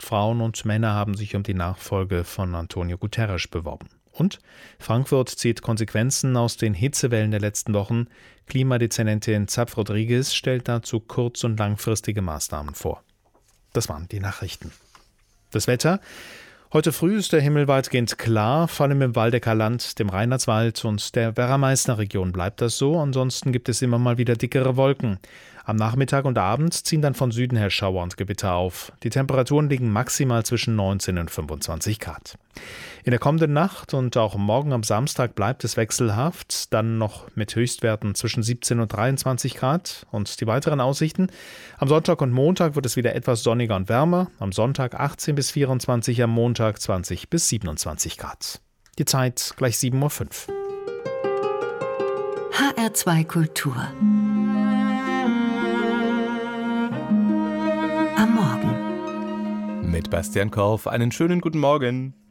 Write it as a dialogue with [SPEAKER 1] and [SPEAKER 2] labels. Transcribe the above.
[SPEAKER 1] Frauen und Männer haben sich um die Nachfolge von Antonio Guterres beworben. Und Frankfurt zieht Konsequenzen aus den Hitzewellen der letzten Wochen. Klimadezernentin Zapf Rodriguez stellt dazu kurz- und langfristige Maßnahmen vor. Das waren die Nachrichten. Das Wetter. Heute früh ist der Himmel weitgehend klar, vor allem im Waldecker Land, dem Reinhardswald und der Werra-Meißner Region bleibt das so. Ansonsten gibt es immer mal wieder dickere Wolken. Am Nachmittag und Abend ziehen dann von Süden her Schauer und Gewitter auf. Die Temperaturen liegen maximal zwischen 19 und 25 Grad. In der kommenden Nacht und auch morgen am Samstag bleibt es wechselhaft, dann noch mit Höchstwerten zwischen 17 und 23 Grad. Und die weiteren Aussichten: am Sonntag und Montag wird es wieder etwas sonniger und wärmer, am Sonntag 18 bis 24, am Montag 20 bis 27 Grad. Die Zeit gleich 7:05 Uhr.
[SPEAKER 2] HR2 Kultur. Am Morgen.
[SPEAKER 3] Mit Bastian Korf einen schönen guten Morgen.